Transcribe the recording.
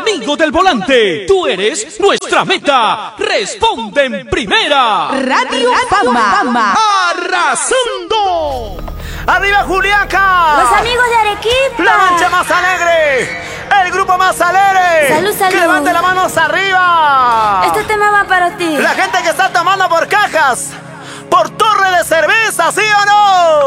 amigo del volante. Tú eres nuestra meta. Responde en primera. Radio Fama. ¡Arrasando! ¡Arriba Juliaca! Los amigos de Arequipa. ¡La mancha más alegre! ¡El grupo más alegre! ¡Salud, salud! ¡Que levante las manos arriba! Este tema va para ti. La gente que está tomando por cajas, por torre de cerveza, ¿sí o no?